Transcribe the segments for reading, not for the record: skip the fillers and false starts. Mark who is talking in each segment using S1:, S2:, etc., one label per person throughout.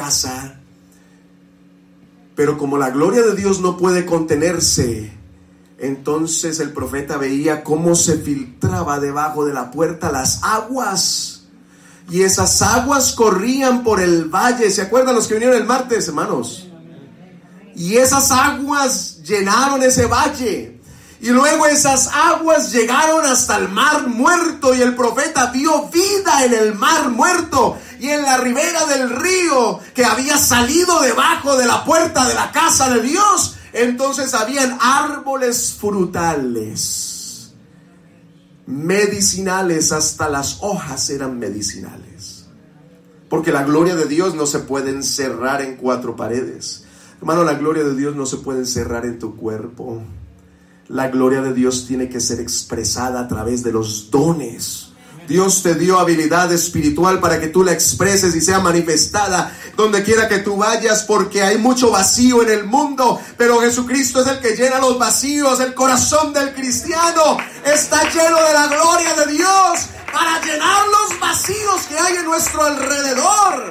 S1: casa. Pero como la gloria de Dios no puede contenerse, entonces el profeta veía cómo se filtraba debajo de la puerta las aguas. Y esas aguas corrían por el valle. ¿Se acuerdan los que vinieron el martes, hermanos? Y esas aguas llenaron ese valle. Y luego esas aguas llegaron hasta el mar muerto. Y el profeta vio vida en el mar muerto. Y en la ribera del río que había salido debajo de la puerta de la casa de Dios, entonces habían árboles frutales, medicinales, hasta las hojas eran medicinales. Porque la gloria de Dios no se puede encerrar en cuatro paredes. Hermano, la gloria de Dios no se puede encerrar en tu cuerpo. La gloria de Dios tiene que ser expresada a través de los dones. Dios te dio habilidad espiritual para que tú la expreses y sea manifestada donde quiera que tú vayas, porque hay mucho vacío en el mundo, pero Jesucristo es el que llena los vacíos. El corazón del cristiano está lleno de la gloria de Dios para llenar los vacíos que hay en nuestro alrededor.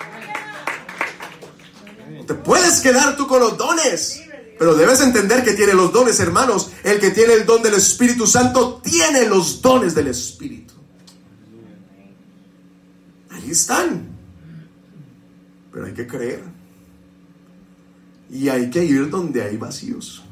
S1: No te puedes quedar tú con los dones, pero debes entender que tiene los dones, hermanos. El que tiene el don del Espíritu Santo tiene los dones del Espíritu. Ahí están. Pero hay que creer. Y hay que ir donde hay vacíos.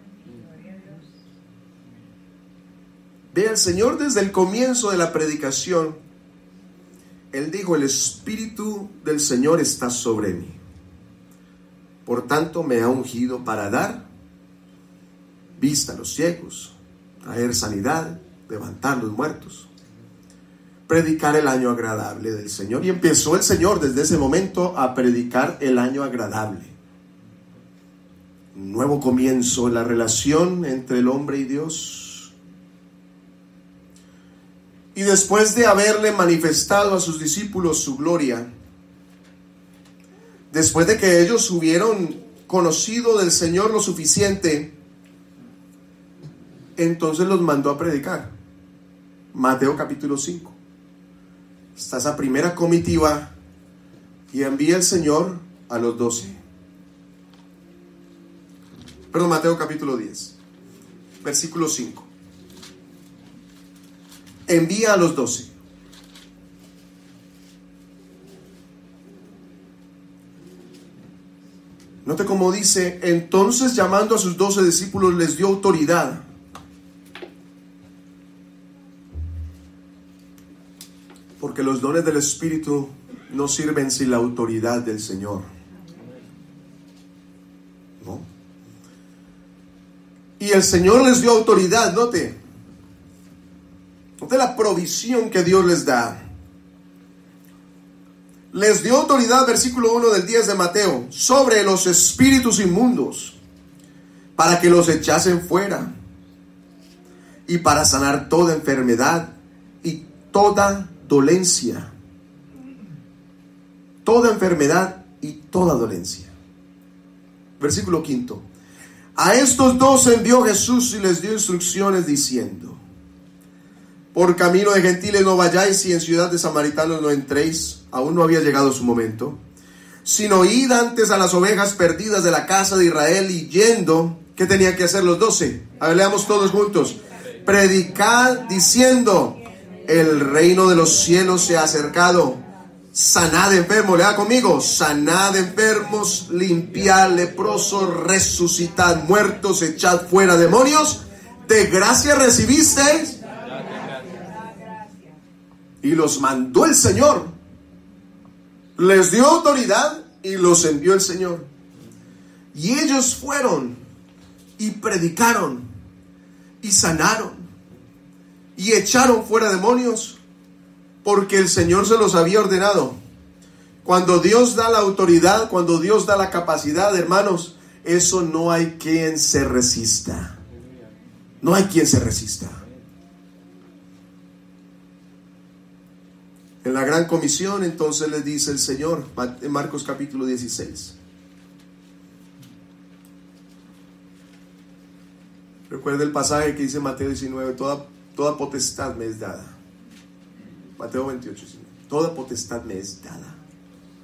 S1: Ve, el Señor desde el comienzo de la predicación, Él dijo: el Espíritu del Señor está sobre mí. Por tanto, me ha ungido para dar vista a los ciegos, traer sanidad, levantar los muertos, predicar el año agradable del Señor. Y empezó el Señor desde ese momento a predicar el año agradable. Un nuevo comienzo en la relación entre el hombre y Dios. Y después de haberle manifestado a sus discípulos su gloria, después de que ellos hubieron conocido del Señor lo suficiente, entonces los mandó a predicar. Mateo capítulo 5. Está esa primera comitiva y envía el Señor a los 12. Perdón, Mateo capítulo 10, versículo 5. Envía a los 12. Note cómo dice: entonces, llamando a sus 12 discípulos, les dio autoridad. Porque los dones del Espíritu no sirven sin la autoridad del Señor. ¿No? Y el Señor les dio autoridad. Note la provisión que Dios les da. Les dio autoridad, versículo 1 del 10 de Mateo, sobre los espíritus inmundos, para que los echasen fuera, y para sanar toda enfermedad y toda dolencia. Toda enfermedad y toda dolencia. Versículo 5. A estos 12 envió Jesús y les dio instrucciones diciendo: por camino de gentiles no vayáis, y en ciudad de samaritanos no entréis. Aún no había llegado su momento. Sino id antes a las ovejas perdidas de la casa de Israel. Y yendo, ¿qué tenían que hacer los 12? A ver, leamos todos juntos. Predicad diciendo: el reino de los cielos se ha acercado. Sanad enfermos, lea conmigo: sanad enfermos, limpiad leprosos, resucitad muertos, echad fuera demonios. De gracia recibisteis. Y los mandó el Señor. Les dio autoridad y los envió el Señor. Y ellos fueron y predicaron y sanaron y echaron fuera demonios, porque el Señor se los había ordenado. Cuando Dios da la autoridad, cuando Dios da la capacidad, hermanos, eso no hay quien se resista. No hay quien se resista. En la gran comisión, entonces les dice el Señor, en Marcos capítulo 16. Recuerda el pasaje que dice Mateo 19: toda potestad me es dada. Mateo 28, toda potestad me es dada.